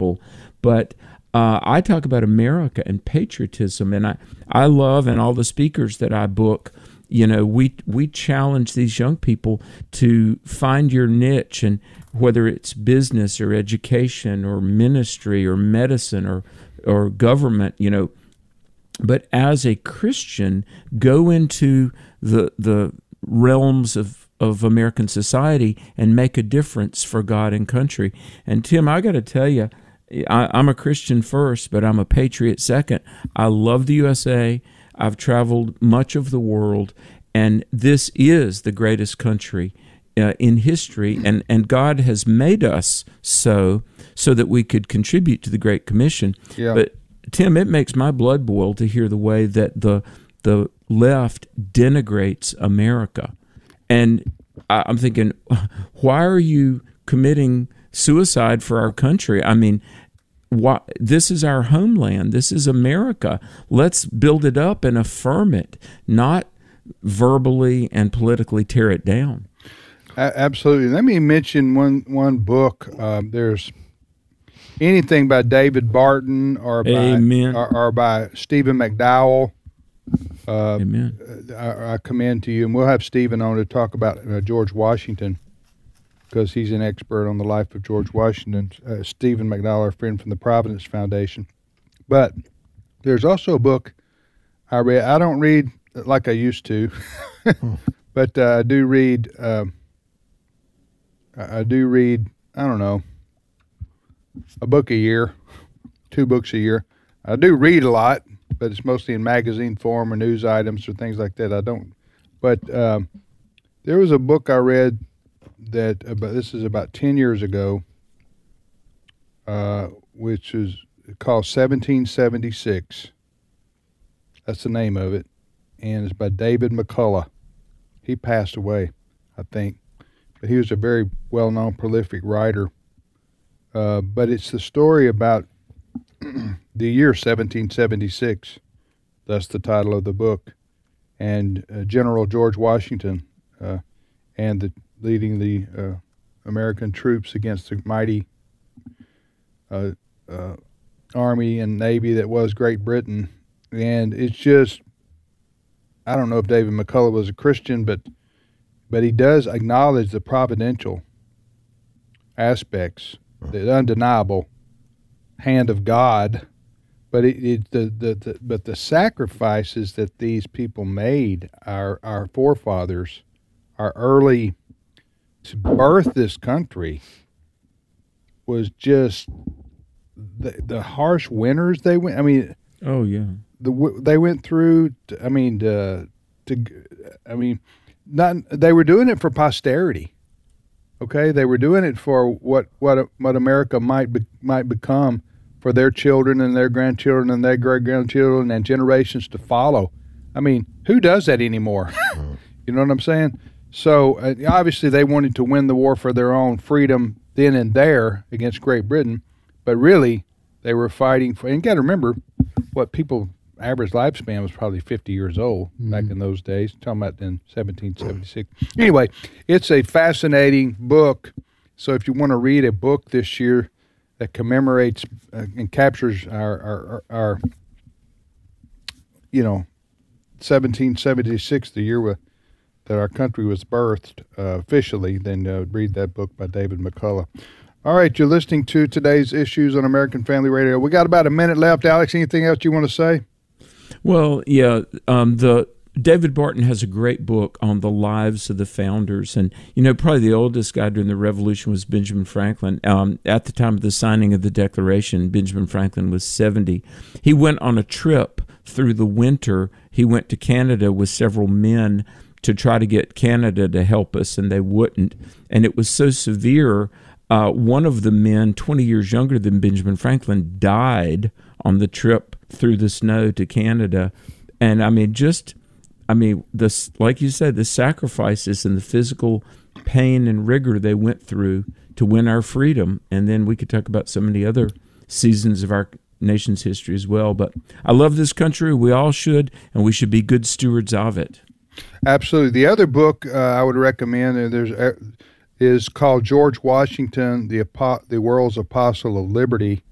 gospel. But I talk about America and patriotism, and I love, and all the speakers that I book, we challenge these young people to find your niche, and whether it's business or education or ministry or medicine or government, but as a Christian, go into the realms of American society and make a difference for God and country. And Tim, I got to tell you, I'm a Christian first, but I'm a patriot second. I love the USA. I've traveled much of the world, and this is the greatest country in history, and God has made us so that we could contribute to the Great Commission. Yeah. But Tim, it makes my blood boil to hear the way that the left denigrates America. And I'm thinking, why are you committing suicide for our country? I mean, this is our homeland. This is America. Let's build it up and affirm it, not verbally and politically tear it down. Absolutely. Let me mention one book. There's anything by David Barton or by Stephen McDowell. Amen. I commend to you, and we'll have Stephen on to talk about George Washington, because he's an expert on the life of George Washington. Stephen McDowell, our friend from the Providence Foundation. But there's also a book I read. I don't read like I used to, but I do read. I don't know, a book a year, 2 books a year. I do read a lot, but it's mostly in magazine form or news items or things like that. I don't. But there was a book I read this is about 10 years ago, which is called 1776. That's the name of it. And it's by David McCullough. He passed away, I think. But he was a very well-known, prolific writer. But it's the story about the year 1776. That's the title of the book. And General George Washington and leading the American troops against the mighty Army and Navy that was Great Britain. And it's just, I don't know if David McCullough was a Christian, but he does acknowledge the providential aspects, the undeniable hand of God, but the sacrifices that these people made, our forefathers, our early to birth this country, was just the harsh winters they went. I mean, oh yeah, they went through. They were doing it for posterity. Okay, they were doing it for what America might become for their children and their grandchildren and their great grandchildren and generations to follow. I mean, who does that anymore? You know what I'm saying? So obviously they wanted to win the war for their own freedom then and there against Great Britain, but really they were fighting for. And you got to remember, average lifespan was probably 50 years old back in those days. Talking about in 1776. Anyway, it's a fascinating book. So if you want to read a book this year that commemorates and captures our 1776, the year that our country was birthed officially, then read that book by David McCullough. All right, you're listening to today's Issues on American Family Radio. We got about a minute left. Alex, anything else you want to say? Well, yeah, David Barton has a great book on the lives of the founders. And, probably the oldest guy during the Revolution was Benjamin Franklin. At the time of the signing of the Declaration, Benjamin Franklin was 70. He went on a trip through the winter. He went to Canada with several men to try to get Canada to help us, and they wouldn't. And it was so severe, one of the men, 20 years younger than Benjamin Franklin, died on the trip through the snow to Canada. And like you said, the sacrifices and the physical pain and rigor they went through to win our freedom. And then we could talk about so many other seasons of our nation's history as well. But I love this country. We all should, and we should be good stewards of it. Absolutely. The other book I would recommend is called George Washington, the World's Apostle of Liberty.